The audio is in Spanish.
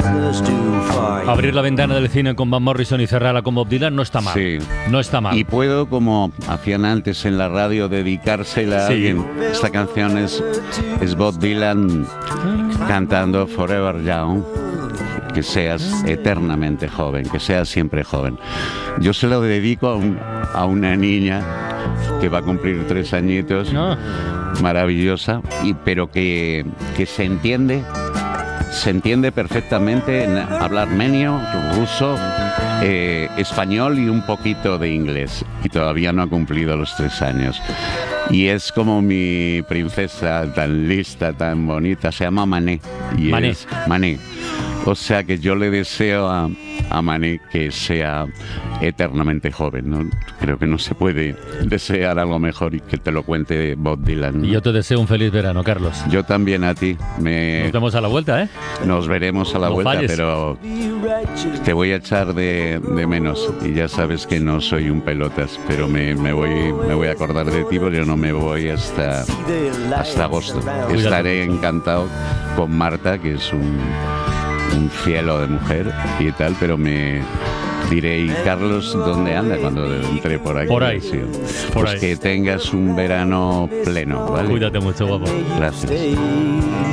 Abrir la ventana del cine con Van Morrison y cerrarla con Bob Dylan no está mal. Sí. No está mal. Y puedo, como hacían antes en la radio, dedicársela a alguien. Esta canción es Bob Dylan cantando Forever Young. Que seas eternamente joven, que seas siempre joven. Yo se lo dedico a una niña que va a cumplir 3 añitos, maravillosa, pero que se entiende perfectamente en hablar armenio, ruso, español y un poquito de inglés. Y todavía no ha cumplido los 3 años. Y es como mi princesa, tan lista, tan bonita. Se llama Mané. Mané. O sea que yo le deseo a Mané que sea eternamente joven, ¿no? Creo que no se puede desear algo mejor y que te lo cuente Bob Dylan, ¿no? Y yo te deseo un feliz verano, Carlos. Yo también a ti. Nos vemos a la vuelta, ¿eh? Nos veremos a la vuelta, falles. Pero te voy a echar de menos. Y ya sabes que no soy un pelotas, pero me voy a acordar de ti porque yo no me voy hasta agosto. Cuídate. Estaré encantado con Marta, que es un cielo de mujer y tal, pero me diré, ¿y Carlos dónde anda cuando entre por aquí? Por ahí. Sí. Por Pues ahí. que tengas un verano pleno, ¿vale? Cuídate mucho, guapo. Gracias.